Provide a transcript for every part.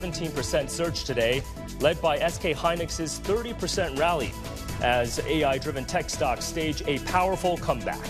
17% surge today, led by SK Hynix's 30% rally as AI-driven tech stocks stage a powerful comeback.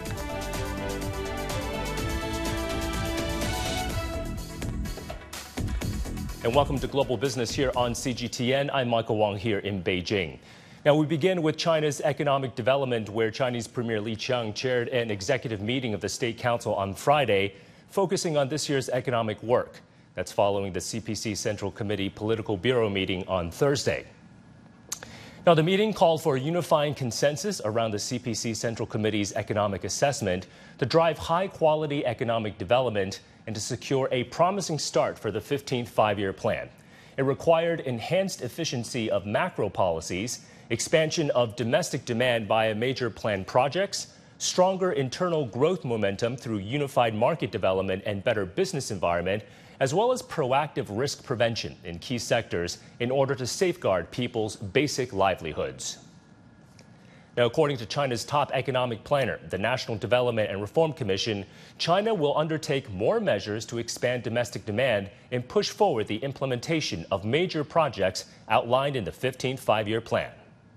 And welcome to Global Business here on CGTN. I'm Michael Wang here in Beijing. Now, we begin with China's economic development, where Chinese Premier Li Qiang chaired an executive meeting of the State Council on Friday, focusing on this year's economic work. That's following the CPC Central Committee Political Bureau meeting on Thursday. Now, the meeting called for a unifying consensus around the CPC Central Committee's economic assessment to drive high-quality economic development and to secure a promising start for the 15th five-year plan. It required enhanced efficiency of macro policies, expansion of domestic demand via major planned projects, stronger internal growth momentum through unified market development and better business environment, as well as proactive risk prevention in key sectors in order to safeguard people's basic livelihoods. Now, according to China's top economic planner, the National Development and Reform Commission, China will undertake more measures to expand domestic demand and push forward the implementation of major projects outlined in the 15th five-year plan.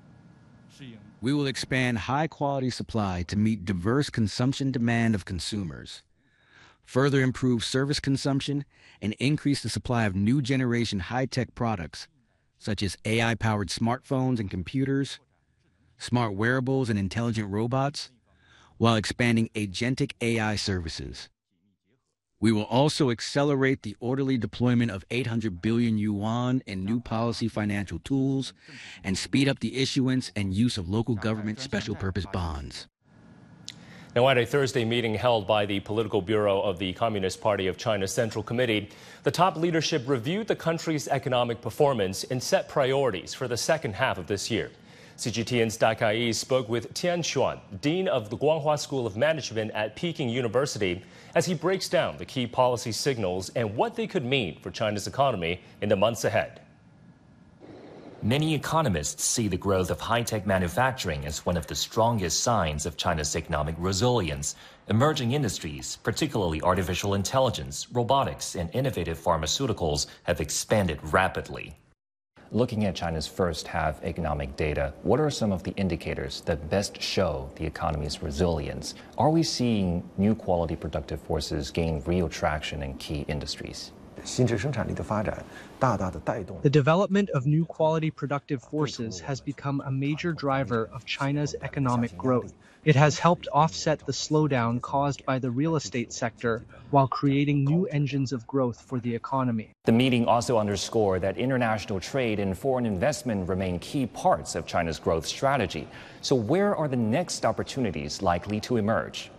We will expand high-quality supply to meet diverse consumption demand of consumers, further improve service consumption, and increase the supply of new generation high-tech products, such as AI-powered smartphones and computers, smart wearables and intelligent robots, while expanding agentic AI services. We will also accelerate the orderly deployment of 800 billion yuan in new policy financial tools and speed up the issuance and use of local government special purpose bonds. Now, at a Thursday meeting held by the Political Bureau of the Communist Party of China's Central Committee, the top leadership reviewed the country's economic performance and set priorities for the second half of this year. CGTN's Da Kai spoke with Tian Xuan, Dean of the Guanghua School of Management at Peking University, as he breaks down the key policy signals and what they could mean for China's economy in the months ahead. Many economists see the growth of high-tech manufacturing as one of the strongest signs of China's economic resilience. Emerging industries, particularly artificial intelligence, robotics, and innovative pharmaceuticals, have expanded rapidly. Looking at China's first half economic data, what are some of the indicators that best show the economy's resilience? Are we seeing new quality productive forces gain real traction in key industries? The development of new quality productive forces has become a major driver of China's economic growth. It has helped offset the slowdown caused by the real estate sector while creating new engines of growth for the economy. The meeting also underscored that international trade and foreign investment remain key parts of China's growth strategy. So where are the next opportunities likely to emerge?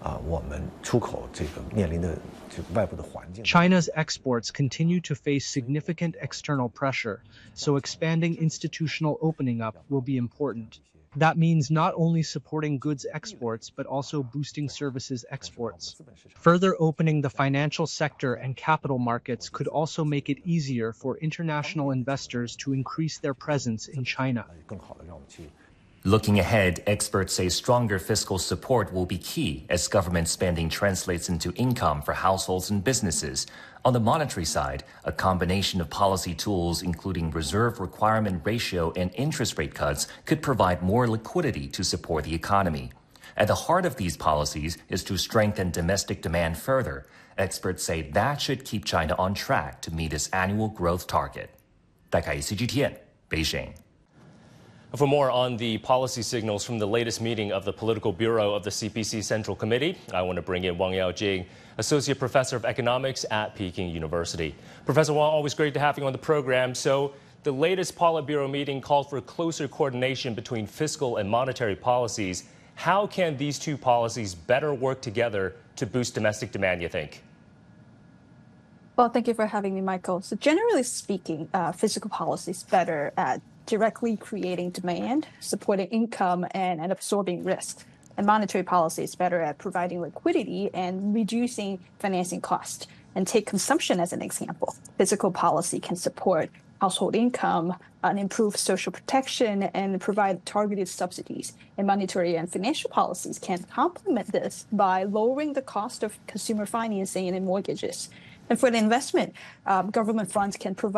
China's exports continue to face significant external pressure, so expanding institutional opening up will be important. That means not only supporting goods exports, but also boosting services exports. Further opening the financial sector and capital markets could also make it easier for international investors to increase their presence in China. Looking ahead, experts say stronger fiscal support will be key as government spending translates into income for households and businesses. On the monetary side, a combination of policy tools, including reserve requirement ratio and interest rate cuts, could provide more liquidity to support the economy. At the heart of these policies is to strengthen domestic demand further. Experts say that should keep China on track to meet its annual growth target. 戴凯 CGTN 北京。 For more on the policy signals from the latest meeting of the Political Bureau of the CPC Central Committee, I want to bring in Wang Yaojing, Associate Professor of Economics at Peking University. Professor Wang, always great to have you on the program. So the latest Politburo meeting called for closer coordination between fiscal and monetary policies. How can these two policies better work together to boost domestic demand, you think? Well, thank you for having me, Michael. So generally speaking, fiscal policy is better at directly creating demand, supporting income, and absorbing risk. And monetary policy is better at providing liquidity and reducing financing costs. And take consumption as an example. Fiscal policy can support household income and improve social protection and provide targeted subsidies. And monetary and financial policies can complement this by lowering the cost of consumer financing and mortgages. And for the investment, government funds can provide